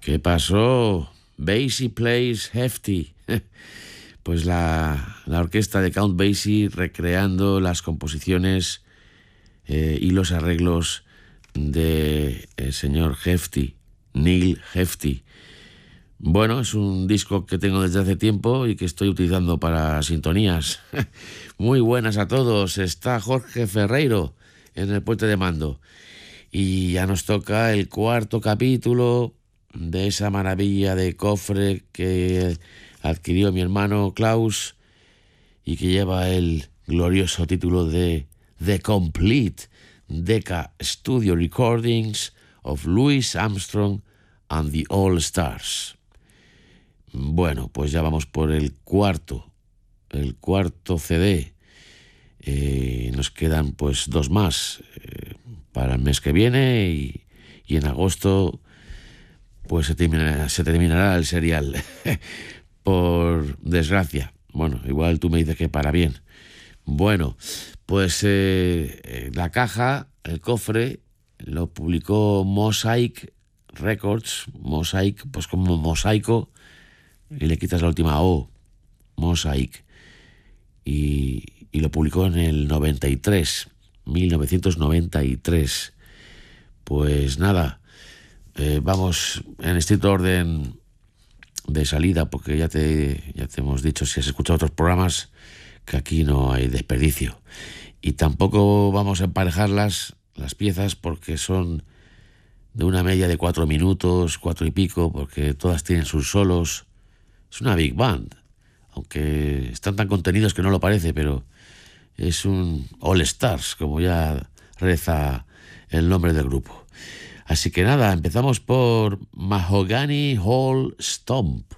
¿Qué pasó? Basie Plays Hefty. Pues la orquesta de Count Basie recreando las composiciones y los arreglos de el señor Hefty, Neil Hefty. Bueno, es un disco que tengo desde hace tiempo y que estoy utilizando para sintonías. Muy buenas a todos. Está Jorge Ferreiro en el puente de mando. Y ya nos toca el cuarto capítulo de esa maravilla de cofre que adquirió mi hermano Klaus y que lleva el glorioso título de The Complete Decca Studio Recordings of Louis Armstrong and the All Stars. Bueno, pues ya vamos por el cuarto CD. Nos quedan pues dos más para el mes que viene y en agosto pues se terminará el serial. Por desgracia. Bueno, igual tú me dices que para bien. Bueno, pues la caja, el cofre, lo publicó Mosaic Records. Mosaic, pues como mosaico, y le quitas la última O. Mosaic. Y lo publicó en el 1993. Pues nada, vamos en estricto orden de salida, porque ya te hemos dicho, si has escuchado otros programas, que aquí no hay desperdicio. Y tampoco vamos a emparejar las piezas, porque son de una media de 4 minutos, 4 y pico, porque todas tienen sus solos. Es una big band, aunque están tan contenidos que no lo parece, pero es un All Stars, como ya reza el nombre del grupo. Así que nada, empezamos por Mahogany Hall Stomp.